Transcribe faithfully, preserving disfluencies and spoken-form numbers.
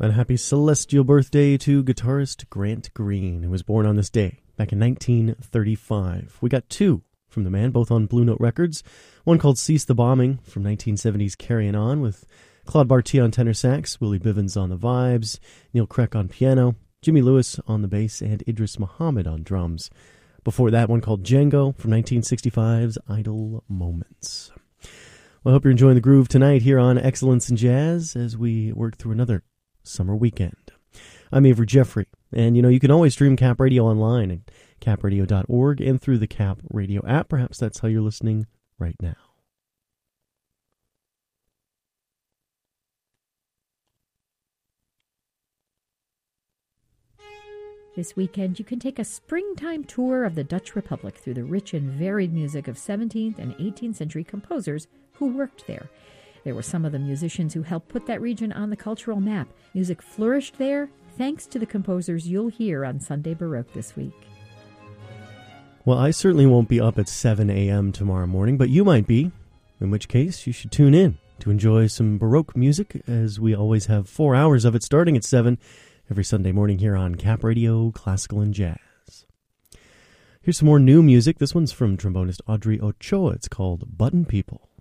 And a happy celestial birthday to guitarist Grant Green, who was born on this day back in nineteen thirty-five. We got two from the man, both on Blue Note Records. One called Cease the Bombing from nineteen seventies Carrying On with Claude Bartier on tenor sax, Willie Bivens on the vibes, Neil Kreck on piano, Jimmy Lewis on the bass, and Idris Muhammad on drums. Before that, one called Django from nineteen sixty-five's Idle Moments. Well, I hope you're enjoying the groove tonight here on Excellence in Jazz as we work through another summer weekend. I'm Avery Jeffrey, and you know, you can always stream Cap Radio online at cap radio dot org and through the Cap Radio app. Perhaps that's how you're listening right now. This weekend, you can take a springtime tour of the Dutch Republic through the rich and varied music of seventeenth and eighteenth century composers who worked there. There were some of the musicians who helped put that region on the cultural map. Music flourished there thanks to the composers you'll hear on Sunday Baroque this week. Well, I certainly won't be up at seven a.m. tomorrow morning, but you might be, in which case you should tune in to enjoy some Baroque music, as we always have four hours of it starting at seven every Sunday morning here on Cap Radio Classical and Jazz. Here's some more new music. This one's from trombonist Audrey Ochoa. It's called Button People.